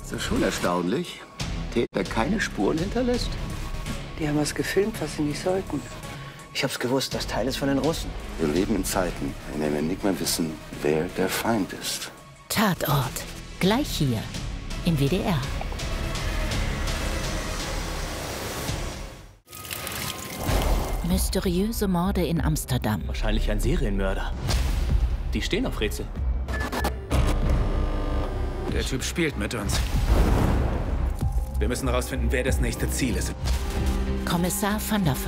Das ist schon erstaunlich. Täter keine Spuren hinterlässt. Die haben was gefilmt, was sie nicht sollten. Ich hab's gewusst, das Teil ist von den Russen. Wir leben in Zeiten, in denen wir nicht mehr wissen, wer der Feind ist. Tatort. Gleich hier im WDR. Mysteriöse Morde in Amsterdam. Wahrscheinlich ein Serienmörder. Die stehen auf Rätsel. Der Typ spielt mit uns. Wir müssen herausfinden, wer das nächste Ziel ist. Kommissar Van der Vaart.